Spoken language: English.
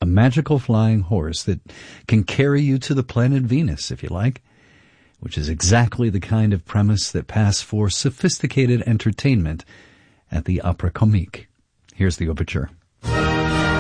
magical flying horse that can carry you to the planet Venus, if you like, which is exactly the kind of premise that passed for sophisticated entertainment at the Opéra Comique. Here's the overture.